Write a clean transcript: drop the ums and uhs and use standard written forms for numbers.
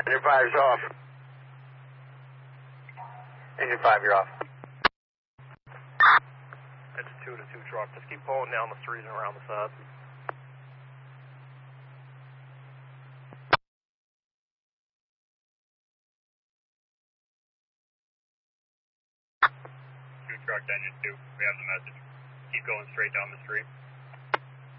Engine 5's off. Engine 5, you're off. It's 2 to 2 truck. Just keep pulling down the street and around the side. Truck engine 2, we have the message. Keep going straight down the street.